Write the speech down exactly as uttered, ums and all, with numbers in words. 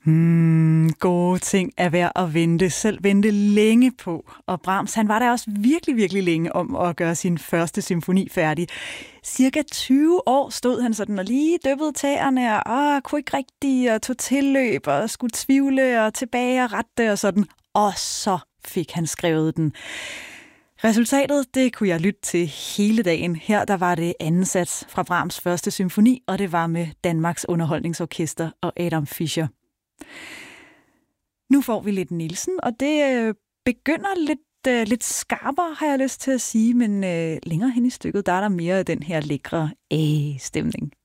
Hmm, gode ting er værd at vente, selv vente længe på. Og Brahms, han var der også virkelig, virkelig længe om at gøre sin første symfoni færdig. Cirka tyve år stod han sådan og lige dyppede tæerne, og åh, kunne ikke rigtig, og tog tilløb, og skulle tvivle, og tilbage og rette, og sådan. Og så fik han skrevet den. Resultatet, det kunne jeg lytte til hele dagen. Her der var det anden sats fra Brahms første symfoni, og det var med Danmarks Underholdningsorkester og Adam Fischer. Nu får vi lidt Nielsen, og det øh, begynder lidt, øh, lidt skarpere, har jeg lyst til at sige, men øh, længere hen i stykket, der er der mere af den her lækre A-stemning.